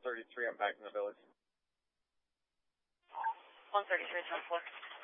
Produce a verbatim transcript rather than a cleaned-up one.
one thirty-three, I'm back in the village. one thirty-three, ten four.